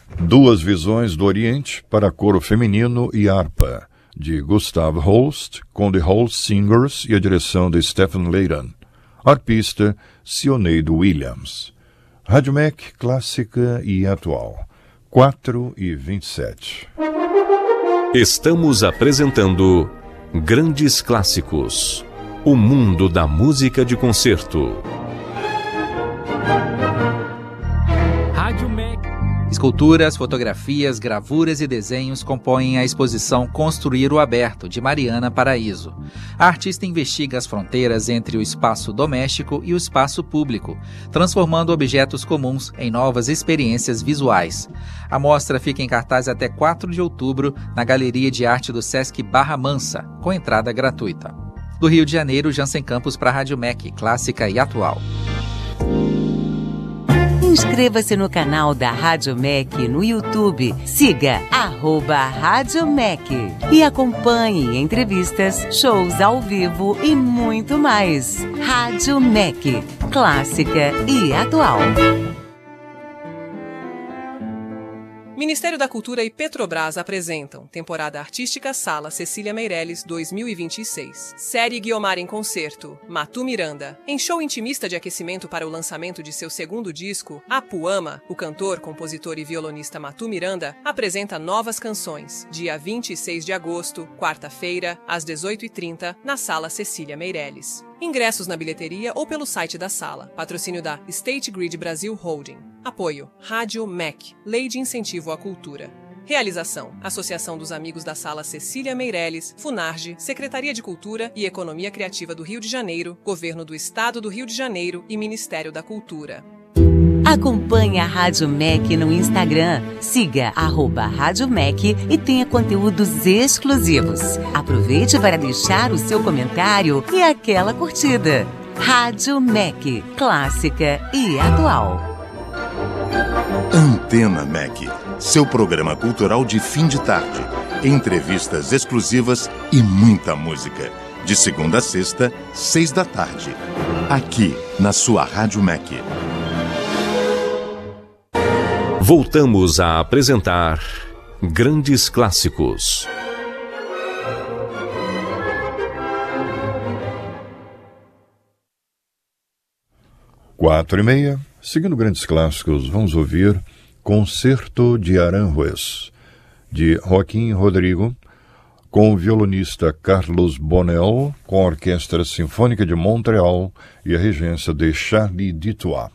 Duas Visões do Oriente para coro feminino e harpa, de Gustav Holst, com The Holst Singers e a direção de Stephen Layton. Arpista Sioneido Williams. Rádio MEC, clássica e atual. 4h27. Estamos apresentando Grandes Clássicos. O mundo da música de concerto. Rádio MEC. Esculturas, fotografias, gravuras e desenhos compõem a exposição Construir o Aberto, de Mariana Paraíso. A artista investiga as fronteiras entre o espaço doméstico e o espaço público, transformando objetos comuns em novas experiências visuais. A mostra fica em cartaz até 4 de outubro na Galeria de Arte do Sesc Barra Mansa, com entrada gratuita. Do Rio de Janeiro, Jansen Campos para a Rádio MEC, clássica e atual. Inscreva-se no canal da Rádio MEC no YouTube. Siga @Rádio MEC e acompanhe entrevistas, shows ao vivo e muito mais. Rádio MEC, clássica e atual. Ministério da Cultura e Petrobras apresentam Temporada Artística Sala Cecília Meirelles 2026. Série Guiomar em Concerto, Matu Miranda. Em show intimista de aquecimento para o lançamento de seu segundo disco, Apuama, o cantor, compositor e violonista Matu Miranda apresenta novas canções. Dia 26 de agosto, quarta-feira, às 18h30, na Sala Cecília Meirelles. Ingressos na bilheteria ou pelo site da sala. Patrocínio da State Grid Brasil Holding. Apoio Rádio MEC, Lei de Incentivo à Cultura. Realização: Associação dos Amigos da Sala Cecília Meirelles, Funarge, Secretaria de Cultura e Economia Criativa do Rio de Janeiro, Governo do Estado do Rio de Janeiro e Ministério da Cultura. Acompanhe a Rádio MEC no Instagram. Siga @Rádio MEC e tenha conteúdos exclusivos. Aproveite para deixar o seu comentário e aquela curtida. Rádio MEC, clássica e atual. Antena MEC, seu programa cultural de fim de tarde. Entrevistas exclusivas e muita música. De segunda a sexta, 6 da tarde. Aqui, na sua Rádio MEC. Voltamos a apresentar Grandes Clássicos. Quatro e meia. Seguindo Grandes Clássicos, vamos ouvir Concerto de Aranjuez, de Joaquim Rodrigo, com o violonista Carlos Bonel, com a Orquestra Sinfônica de Montreal e a regência de Charlie Ditois.